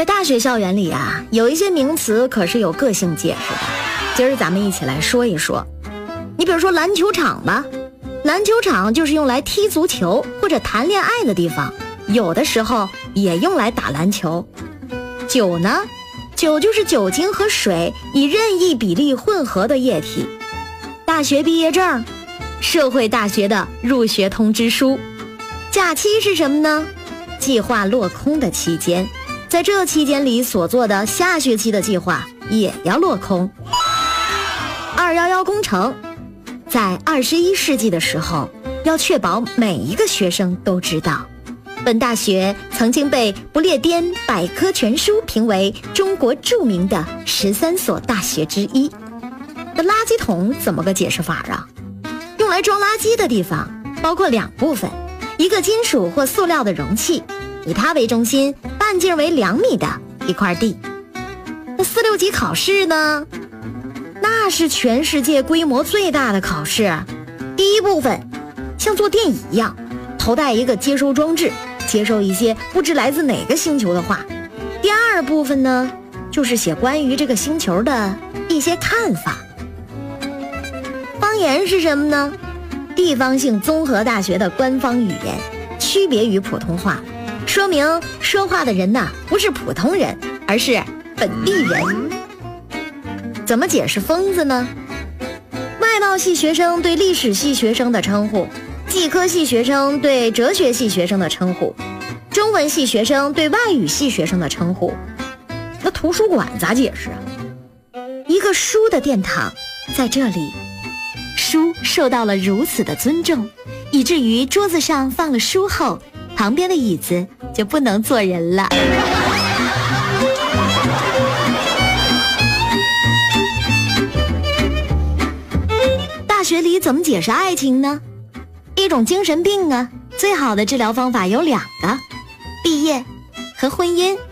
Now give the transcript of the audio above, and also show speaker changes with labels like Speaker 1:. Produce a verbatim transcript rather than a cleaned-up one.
Speaker 1: 在大学校园里啊，有一些名词可是有个性解释的。今儿咱们一起来说一说。你比如说篮球场吧，篮球场就是用来踢足球或者谈恋爱的地方，有的时候也用来打篮球。酒呢，酒就是酒精和水以任意比例混合的液体。大学毕业证，社会大学的入学通知书。假期是什么呢？计划落空的期间，在这期间里所做的下学期的计划也要落空。二一一工程，在二十一世纪的时候，要确保每一个学生都知道，本大学曾经被不列颠百科全书评为中国著名的十三所大学之一。那垃圾桶怎么个解释法啊？用来装垃圾的地方包括两部分，一个金属或塑料的容器，以它为中心，半径为两米的一块地。那四六级考试呢？那是全世界规模最大的考试。第一部分像做电椅一样，头戴一个接收装置，接收一些不知来自哪个星球的话。第二部分呢，就是写关于这个星球的一些看法。方言是什么呢？地方性综合大学的官方语言，区别于普通话，说明说话的人呐，不是普通人，而是本地人。怎么解释疯子呢？外贸系学生对历史系学生的称呼，技科系学生对哲学系学生的称呼，中文系学生对外语系学生的称呼。那图书馆咋解释啊？一个书的殿堂，在这里书受到了如此的尊重，以至于桌子上放了书后，旁边的椅子就不能坐人了。大学里怎么解释爱情呢？一种精神病啊，最好的治疗方法有两个，毕业和婚姻。